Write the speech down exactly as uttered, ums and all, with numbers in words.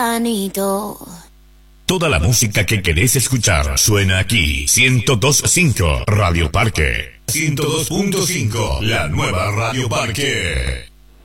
Anito. Toda la música que querés escuchar suena aquí. ciento dos punto cinco Radio Parque. ciento dos punto cinco La nueva Radio Parque.